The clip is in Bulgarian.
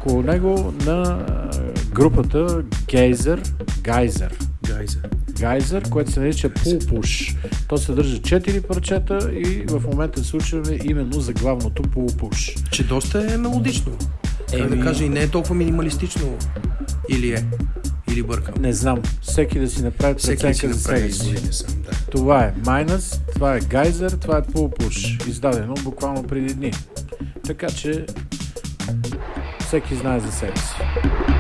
около него на групата Geyser, което се нарича Pull Push. То съдържа 4 парчета и в момента случваме именно за главното Pull Push. Че доста е мелодично. Как да кажа, и не е толкова минималистично. Или е? Или бъркам? Не знам. Всеки да си направи преценка за себе си. Това е Minus, това е Geyser, това е Pull Push. Издадено буквално преди дни. Така че всеки знае за себе си.